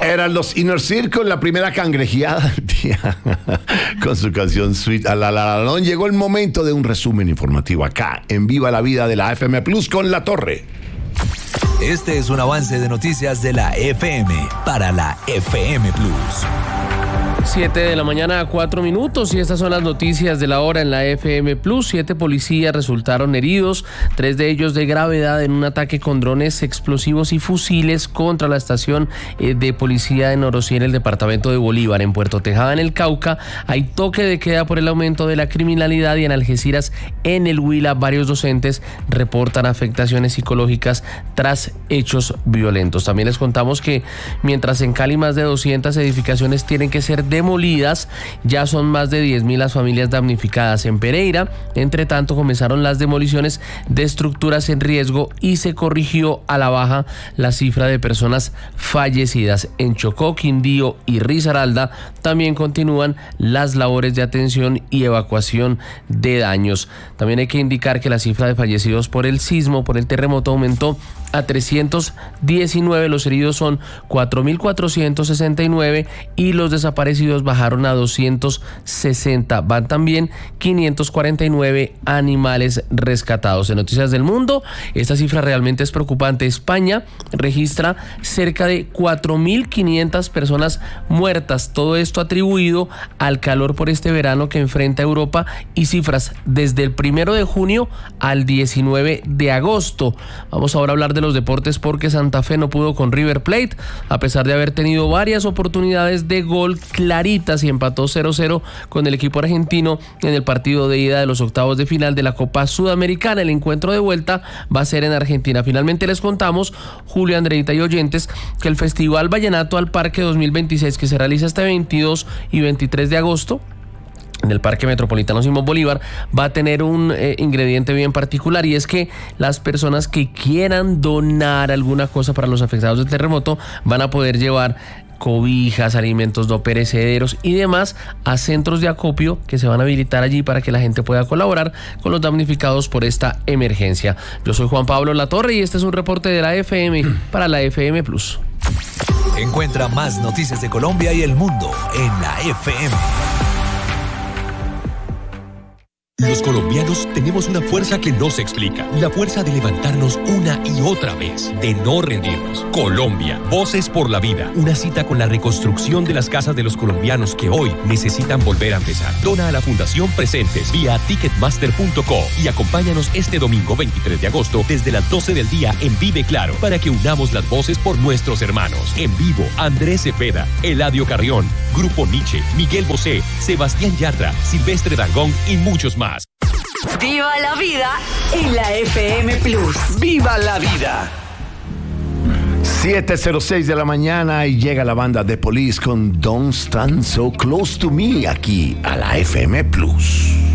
Eran los Inner Circle, la primera cangrejeada del día. Con su canción Sweet Alalalón. Llegó el momento de un resumen informativo acá, en Viva la Vida de la FM Plus con La Torre. Este es un avance de noticias de la FM para la FM Plus. 7 de la mañana, 4 minutos, y estas son las noticias de la hora en la FM Plus. 7 policías resultaron heridos, 3 de ellos de gravedad en un ataque con drones explosivos y fusiles contra la estación de policía de Norosí en el departamento de Bolívar. En Puerto Tejada, en el Cauca, hay toque de queda por el aumento de la criminalidad, y en Algeciras, en el Huila, varios docentes reportan afectaciones psicológicas tras hechos violentos. También les contamos que mientras en Cali más de 200 edificaciones tienen que ser demolidas, ya son más de 10.000 las familias damnificadas. En Pereira, entre tanto, comenzaron las demoliciones de estructuras en riesgo y se corrigió a la baja la cifra de personas fallecidas. En Chocó, Quindío y Risaralda también continúan las labores de atención y evacuación de daños. También hay que indicar que la cifra de fallecidos por el sismo, por el terremoto, aumentó a 319, los heridos son 4.469 y los desaparecidos bajaron a 260. Van también 549 animales rescatados. En Noticias del Mundo, esta cifra realmente es preocupante. España registra cerca de 4.500 personas muertas, todo esto atribuido al calor por este verano que enfrenta Europa, y cifras desde el 1 de junio al 19 de agosto. Vamos ahora a hablar de los deportes, porque Santa Fe no pudo con River Plate, a pesar de haber tenido varias oportunidades de gol claritas, y empató 0-0 con el equipo argentino en el partido de ida de los octavos de final de la Copa Sudamericana. El encuentro de vuelta va a ser en Argentina. Finalmente les contamos, Julio, Andreita y oyentes, que el Festival Vallenato al Parque 2026, que se realiza este 22 y 23 de agosto en el Parque Metropolitano Simón Bolívar, va a tener un ingrediente bien particular, y es que las personas que quieran donar alguna cosa para los afectados del terremoto van a poder llevar cobijas, alimentos no perecederos y demás a centros de acopio que se van a habilitar allí para que la gente pueda colaborar con los damnificados por esta emergencia. Yo soy Juan Pablo Latorre y este es un reporte de la FM para la FM Plus. Encuentra más noticias de Colombia y el mundo en la FM. Los colombianos tenemos una fuerza que no se explica. La fuerza de levantarnos una y otra vez, de no rendirnos. Colombia, Voces por la Vida. Una cita con la reconstrucción de las casas de los colombianos que hoy necesitan volver a empezar. Dona a la Fundación Presentes vía ticketmaster.co y acompáñanos este domingo 23 de agosto desde las 12 del día en Vive Claro, para que unamos las voces por nuestros hermanos. En vivo, Andrés Cepeda, Eladio Carrión, Grupo Nietzsche, Miguel Bosé, Sebastián Yatra, Silvestre Dangond y muchos más. ¡Viva la vida en la FM Plus! ¡Viva la vida! 7:06 de la mañana, y llega la banda The Police con Don't Stand So Close to Me aquí a la FM Plus.